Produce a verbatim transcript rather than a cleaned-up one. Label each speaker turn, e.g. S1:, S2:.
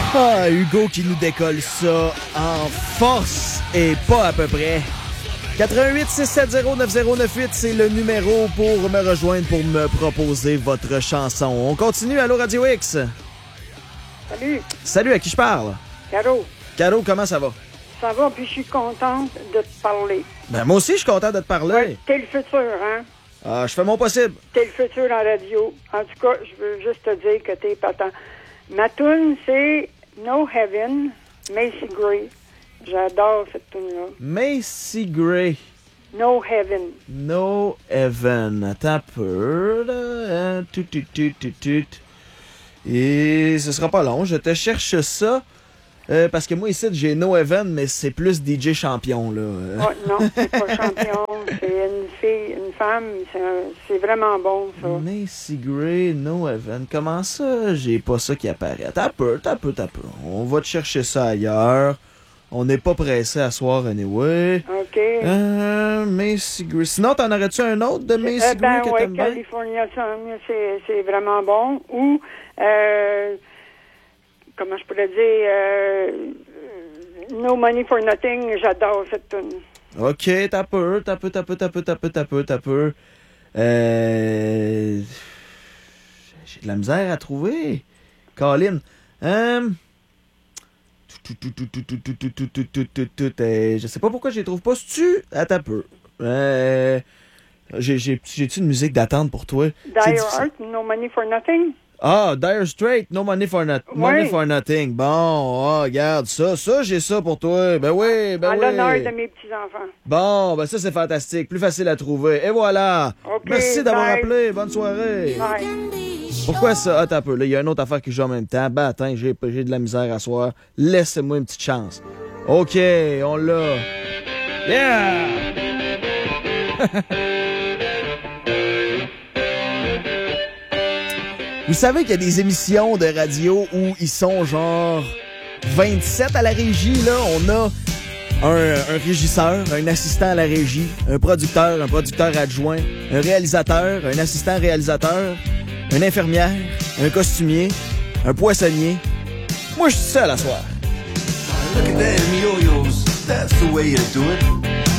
S1: Ah, Hugo qui nous décolle ça en force et pas à peu près. quatre un huit six sept zéro neuf zéro neuf huit, c'est le numéro pour me rejoindre, pour me proposer votre chanson. On continue, allô Radio X.
S2: Salut.
S1: Salut, à qui je parle?
S2: Caro.
S1: Caro, comment ça va?
S2: Ça va, puis je suis contente de te parler.
S1: Ben moi aussi, je suis content de te parler.
S2: Ouais, t'es le futur, hein?
S1: Ah, je fais mon possible.
S2: T'es le futur en radio. En tout cas, je veux juste te dire que t'es patent. Ma toune, c'est No Heaven, Macy Gray. J'adore cette toune-là.
S1: Macy Gray.
S2: No Heaven.
S1: No Heaven. Attends un peu, là. Tout, tout, tout, tout, tout. Et ce sera pas long. Je te cherche ça. Euh, parce que moi, ici, j'ai No Heaven, mais c'est plus D J champion, là.
S2: Oh, non, c'est pas champion. C'est une fille, une femme. C'est, un- c'est vraiment bon, ça.
S1: Macy Gray, No Heaven. Comment ça? J'ai pas ça qui apparaît. T'as peu, t'as peu, t'as peu. On va te chercher ça ailleurs. On n'est pas pressé à soir, anyway.
S2: OK.
S1: Euh, Macy Gray. Sinon, t'en aurais-tu un autre de Macy
S2: Euh,
S1: Gray
S2: ben,
S1: que
S2: ouais,
S1: t'aimes bien?
S2: California Sun, c'est, c'est vraiment bon. Ou, euh, comment je pourrais dire, euh, No Money for Nothing, j'adore cette tune.
S1: Ok, t'as peu, t'as peu, t'as peu, t'as peu, t'as peu, t'as peu, t'as peu. Euh... J'ai de la misère à trouver. Colin. Euh... tout, tout, tout, tout, tout, tout, tout, tout, tout, tout, tout, tout, euh, je sais pas pourquoi je les trouve pas. C'est-tu? Attends un peu. Euh... J'ai, j'ai, j'ai-tu une musique d'attente pour toi? C'est
S2: Dire
S1: difficile.
S2: Art, No Money for Nothing.
S1: Ah, Dire Straits, No Money for, not- money
S2: Oui.
S1: for Nothing. Bon, ah, regarde, ça, ça, j'ai ça pour toi. Ben oui, ben
S2: En
S1: oui.
S2: l'honneur de mes petits-enfants.
S1: Bon, ben ça, c'est fantastique. Plus facile à trouver. Et voilà.
S2: OK,
S1: Merci d'avoir
S2: bye.
S1: appelé. Bonne soirée.
S2: Bye.
S1: Pourquoi ça? Attends un peu. Là, il y a une autre affaire qui joue en même temps. Ben, attends, j'ai, j'ai de la misère à soir. Laissez-moi une petite chance. OK, on l'a. Yeah! Vous savez qu'il y a des émissions de radio où ils sont genre vingt-sept à la régie, là. On a un, un régisseur, un assistant à la régie, un producteur, un producteur adjoint, un réalisateur, un assistant réalisateur, une infirmière, un costumier, un poissonnier. Moi, je suis seul à soir.
S3: Look at them yo-yos, that's the way you do it.